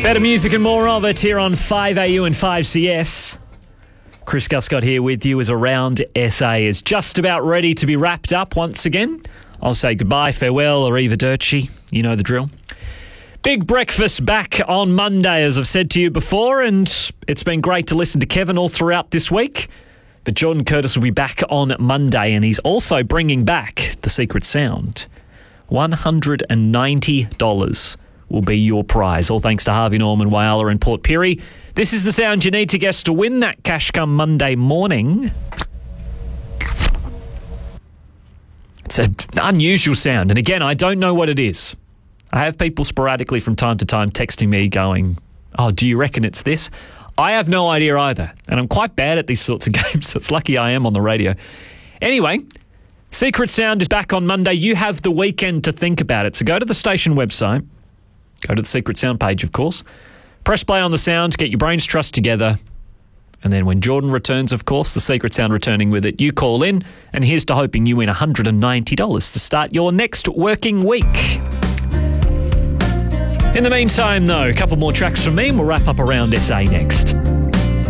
Better music and more of it here on 5AU and 5CS. Chris Guscott here with you as Around SA is just about ready to be wrapped up once again. I'll say goodbye, farewell, arrivederci. You know the drill. Big breakfast back on Monday, as I've said to you before, and it's been great to listen to Kevin all throughout this week. But Jordan Curtis will be back on Monday, and he's also bringing back the secret sound. $190 will be your prize, all thanks to Harvey Norman, Whyalla and Port Pirie. This is the sound you need to guess to win that cash come Monday morning. It's an unusual sound, and again, I don't know what it is. I have people sporadically from time to time texting me going, "Oh, do you reckon it's this?" I have no idea either, and I'm quite bad at these sorts of games, so it's lucky I am on the radio. Anyway, Secret Sound is back on Monday. You have the weekend to think about it, so go to the station website, go to the Secret Sound page, of course, press play on the sound, get your brains trussed together, and then when Jordan returns, of course, the Secret Sound returning with it, you call in, and here's to hoping you win $190 to start your next working week. In the meantime, though, a couple more tracks from me and we'll wrap up Around SA next.